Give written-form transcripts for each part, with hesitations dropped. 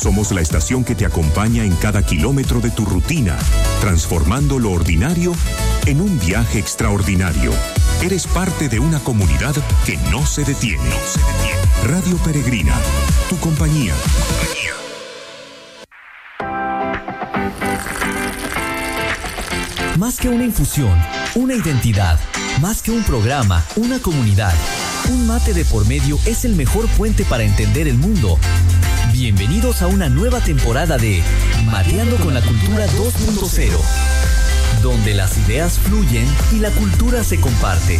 Somos la estación que te acompaña en cada kilómetro de tu rutina, transformando lo ordinario en un viaje extraordinario. Eres parte de una comunidad que no se detiene. Radio Peregrina, tu compañía. Más que una infusión, una identidad. Más que un programa, una comunidad. Un mate de por medio es el mejor puente para entender el mundo. Bienvenidos a una nueva temporada de Mateando con la Cultura 2.0, donde las ideas fluyen y la cultura se comparte.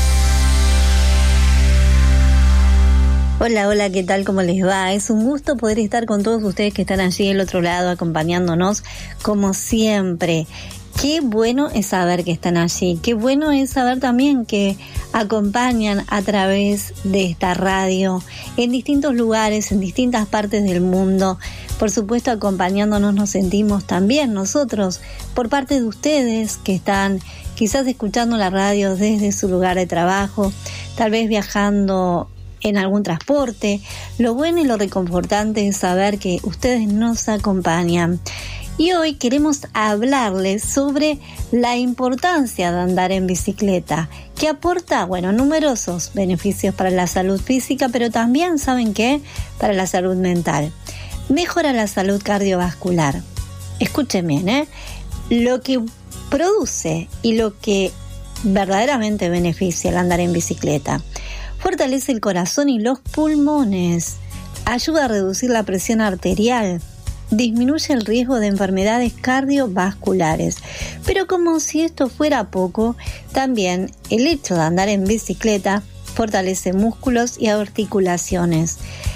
Hola, ¿qué tal? ¿Cómo les va? Es un gusto poder estar con todos ustedes que están allí del otro lado acompañándonos como siempre. Qué bueno es saber que están allí, qué bueno es saber también que acompañan a través de esta radio en distintos lugares, en distintas partes del mundo. Por supuesto, acompañándonos nos sentimos también nosotros por parte de ustedes que están quizás escuchando la radio desde su lugar de trabajo, tal vez viajando en algún transporte. Lo bueno y lo reconfortante es saber que ustedes nos acompañan. Y hoy queremos hablarles sobre la importancia de andar en bicicleta, que aporta, numerosos beneficios para la salud física, pero también, ¿saben qué? Para la salud mental. Mejora la salud cardiovascular. Escuchen bien, lo que produce y lo que verdaderamente beneficia el andar en bicicleta. Fortalece el corazón y los pulmones. Ayuda a reducir la presión arterial. Disminuye el riesgo de enfermedades cardiovasculares. Pero como si esto fuera poco, también el hecho de andar en bicicleta fortalece músculos y articulaciones.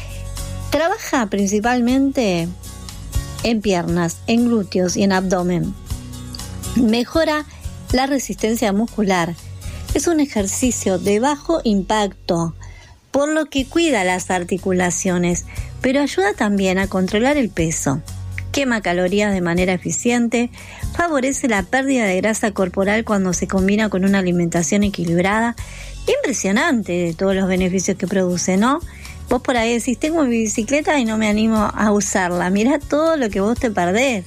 Trabaja principalmente en piernas, en glúteos y en abdomen. Mejora la resistencia muscular. Es un ejercicio de bajo impacto, por lo que cuida las articulaciones, pero ayuda también a controlar el peso. Quema calorías de manera eficiente, favorece la pérdida de grasa corporal cuando se combina con una alimentación equilibrada. Impresionante todos los beneficios que produce, ¿no? Vos por ahí decís, tengo mi bicicleta y no me animo a usarla. Mirá todo lo que vos te perdés.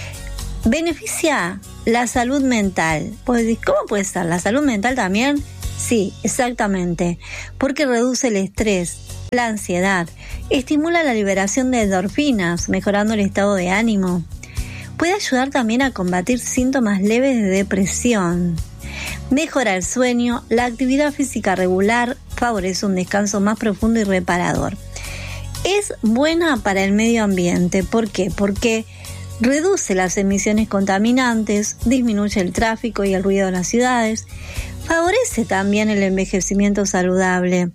Beneficia la salud mental. Vos decís, ¿cómo puede ser? ¿La salud mental también? Sí, exactamente, porque reduce el estrés, la ansiedad, estimula la liberación de endorfinas, mejorando el estado de ánimo. Puede ayudar también a combatir síntomas leves de depresión. Mejora el sueño, la actividad física regular favorece un descanso más profundo y reparador. Es buena para el medio ambiente. ¿Por qué? Porque reduce las emisiones contaminantes, disminuye el tráfico y el ruido de las ciudades, favorece también el envejecimiento saludable.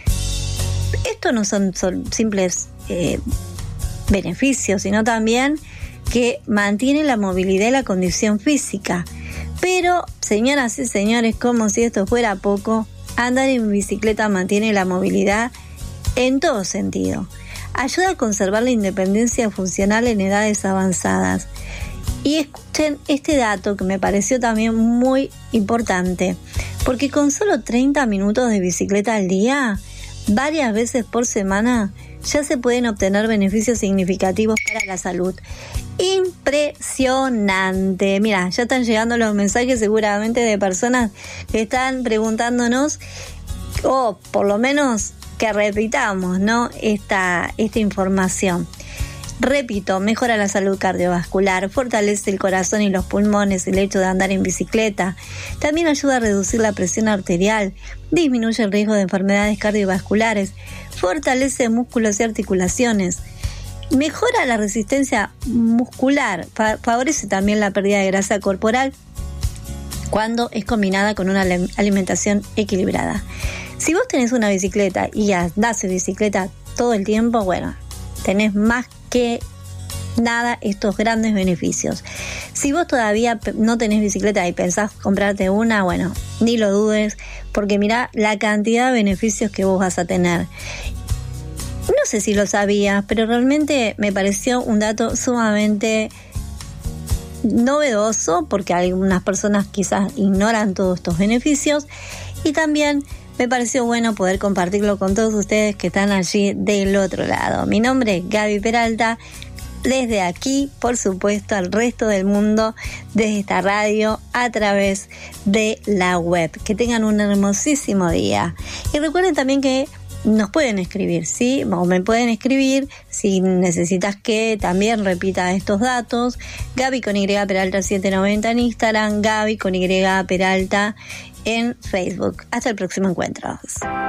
Esto no son simples beneficios, sino también que mantiene la movilidad y la condición física. Pero, señoras y señores, como si esto fuera poco, andar en bicicleta mantiene la movilidad en todo sentido. Ayuda a conservar la independencia funcional en edades avanzadas. Y escuchen este dato que me pareció también muy importante, porque con solo 30 minutos de bicicleta al día, varias veces por semana, ya se pueden obtener beneficios significativos para la salud. Impresionante. Mira, ya están llegando los mensajes seguramente de personas que están preguntándonos, o por lo menos que repitamos, ¿no? Esta información. Repito, mejora la salud cardiovascular, fortalece el corazón y los pulmones el hecho de andar en bicicleta. También ayuda a reducir la presión arterial, disminuye el riesgo de enfermedades cardiovasculares, fortalece músculos y articulaciones, mejora la resistencia muscular, favorece también la pérdida de grasa corporal cuando es combinada con una alimentación equilibrada. Si vos tenés una bicicleta y andás en bicicleta todo el tiempo, tenés más que nada estos grandes beneficios. Si vos todavía no tenés bicicleta y pensás comprarte una, ni lo dudes, porque mirá la cantidad de beneficios que vos vas a tener. No sé si lo sabías, pero realmente me pareció un dato sumamente novedoso, porque algunas personas quizás ignoran todos estos beneficios, y también me pareció bueno poder compartirlo con todos ustedes que están allí del otro lado. Mi nombre es Gaby Peralta, desde aquí, por supuesto, al resto del mundo, desde esta radio, a través de la web. Que tengan un hermosísimo día. Y recuerden también que nos pueden escribir, ¿sí? O me pueden escribir si necesitas que también repita estos datos. Gaby con Y Peralta 790 en Instagram, Gaby con Y Peralta en Facebook. Hasta el próximo encuentro.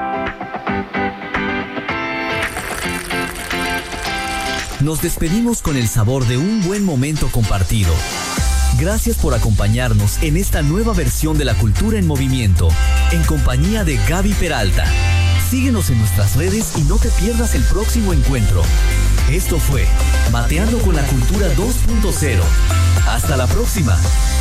Nos despedimos con el sabor de un buen momento compartido. Gracias por acompañarnos en esta nueva versión de La Cultura en Movimiento, en compañía de Gaby Peralta. Síguenos en nuestras redes y no te pierdas el próximo encuentro. Esto fue Mateando con la Cultura 2.0. Hasta la próxima.